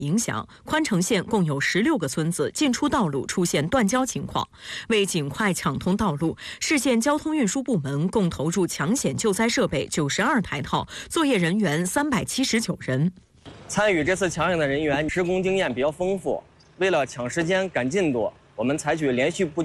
影响，宽城县共有16个村子进出道路出现断交情况。为尽快抢通道路，市县交通运输部门共投入抢险救灾设备92台套，作业人员379人。 参与这次抢险的人员施工经验比较丰富，为了抢时间赶进度，我们采取连续不